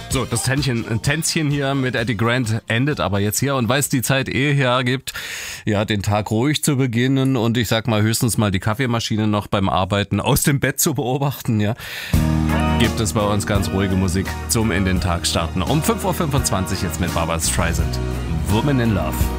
So, das Tänzchen hier mit Eddie Grant endet aber jetzt hier. Und weil es die Zeit hergibt, ja, den Tag ruhig zu beginnen und ich sag mal höchstens mal die Kaffeemaschine noch beim Arbeiten aus dem Bett zu beobachten, ja, gibt es bei uns ganz ruhige Musik zum in den Tag starten. Um 5.25 Uhr jetzt mit Barbra Streisand. Woman in Love.